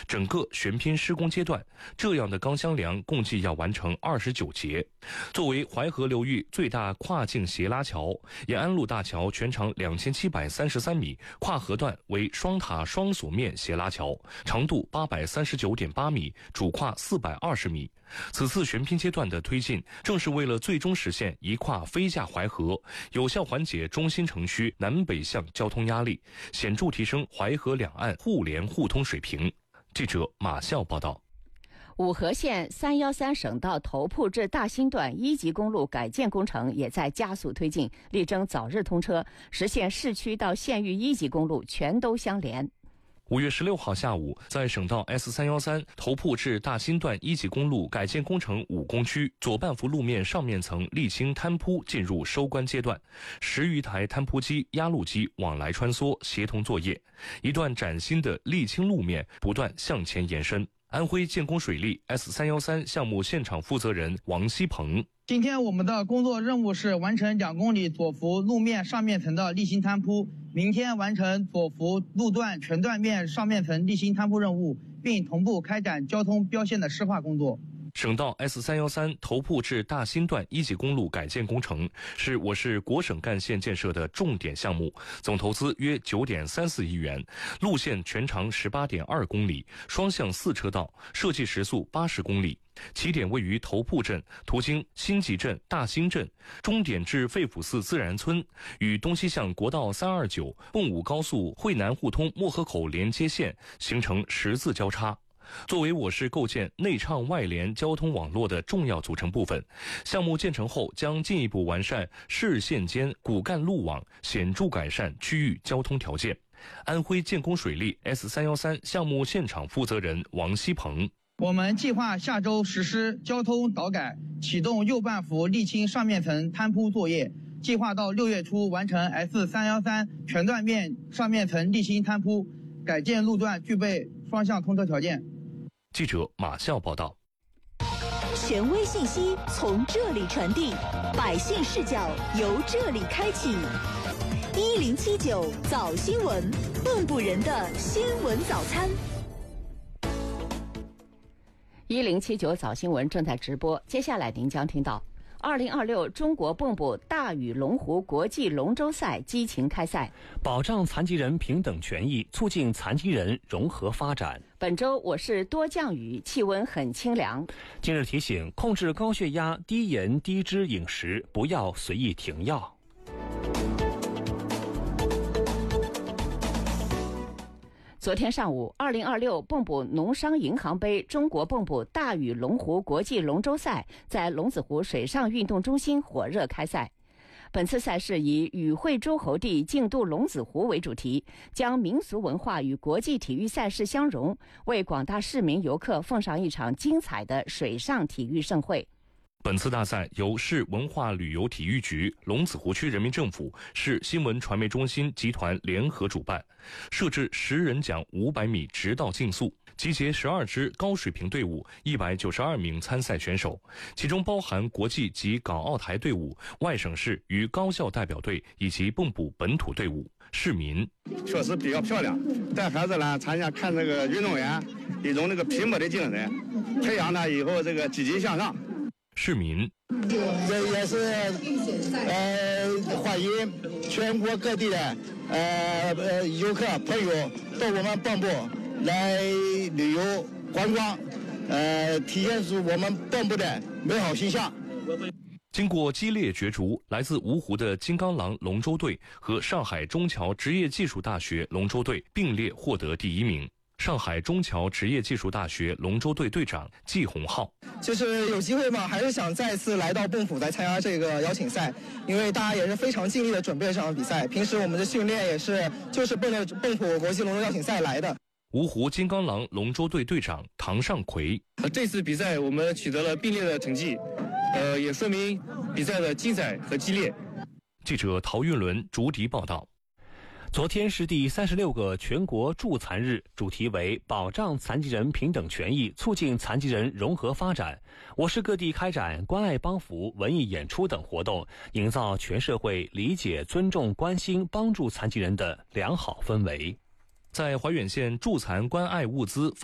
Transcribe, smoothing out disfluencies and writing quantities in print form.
整个悬拼施工阶段，这样的钢箱梁共计要完成29节。作为淮河流域最大跨境斜拉桥，延安路大桥全长2733米，跨河段为双塔双锁面斜拉桥，长度839.8米，主跨420米。此次悬拼阶段的推进，正是为了最终实现一跨飞架淮河，有效缓解中心城区南北向交通压力，显著提升淮河两岸互联互通水平。记者马笑报道。 五河县313省道头铺至大兴段1级公路改建工程也在加速推进，力争早日通车，实现市区到县域1级公路全都相连。 5月16号下午，在省道 S313 头铺至大兴段1级公路改建工程5工区左半幅路面上面层沥青摊铺进入收官阶段，10余台摊铺机、压路机往来穿梭，协同作业，一段崭新的沥青路面不断向前延伸。安徽建工水利 S313 项目现场负责人王希鹏： 今天我们的工作任务是完成2公里左幅路面上面层的沥青摊铺，明天完成左幅路段全断面上面层沥青摊铺任务，并同步开展交通标线的湿化工作。 省道 S313 头铺至大兴段1级公路改建工程是我市国省干线建设的重点项目，总投资约9.34亿元，路线全长18.2公里，双向4车道，设计时速80公里。起点位于头铺镇，途经新集镇、大兴镇，终点至肺腑寺自然村，与东西向国道329、蚌埠高速惠南互通漠河口连接线形成十字交叉。作为我市构建内畅外联交通网络的重要组成部分，项目建成后将进一步完善市县间骨干路网，显著改善区域交通条件。安徽建工水利 S313 项目现场负责人王希鹏： 我们计划下周实施交通导改，启动右半幅沥青上面层摊铺作业，计划到6月初完成 S313 全断面上面层沥青摊铺，改建路段具备双向通车条件。 记者马笑报道。 权威信息从这里传递，百姓视角由这里开启。1079早新闻，蚌埠人的新闻早餐。 1079早新闻正在直播，接下来您将听到2026中国蚌埠大禹龙湖国际龙舟赛激情开赛， 保障残疾人平等权益，促进残疾人融合发展。 本周我市多降雨，气温很清凉。 今日提醒：控制高血压、低盐低脂饮食，不要随意停药。 昨天上午，2026蚌埠农商银行杯中国蚌埠大禹龙湖国际龙舟赛在龙子湖水上运动中心火热开赛。本次赛事以与会诸侯地竞渡龙子湖为主题，将民俗文化与国际体育赛事相融，为广大市民游客奉上一场精彩的水上体育盛会。 本次大赛由市文化旅游体育局、龙子湖区人民政府、市新闻传媒中心集团联合主办，设置10人桨500米直道竞速，集结12支高水平队伍，192名参赛选手，其中包含国际及港澳台队伍、外省市与高校代表队以及蚌埠本土队伍。市民确实比较漂亮，带孩子呢参加看这个运动员一种这个拼搏的精神，培养他以后这个积极向上。 市民这也是欢迎全国各地的游客朋友到我们蚌埠来旅游观光，体现出我们蚌埠的美好形象。 经过激烈角逐，来自芜湖的金刚狼龙舟队和上海中侨职业技术大学龙舟队并列获得第1名。上海中侨职业技术大学龙舟队队长季洪浩： 就是有机会嘛，还是想再次来到蚌埠来参加这个邀请赛，因为大家也是非常尽力的准备这场比赛，平时我们的训练也是就是奔着蚌埠国际龙舟邀请赛来的。 芜湖金刚狼龙舟队队长唐尚奎： 这次比赛我们取得了并列的成绩，也说明比赛的精彩和激烈。 记者陶运伦、竹笛报道。 昨天是第36个全国助残日，主题为保障残疾人平等权益，促进残疾人融合发展。我市各地开展关爱帮扶、文艺演出等活动，营造全社会理解、尊重、关心、帮助残疾人的良好氛围。 在怀远县助残关爱物资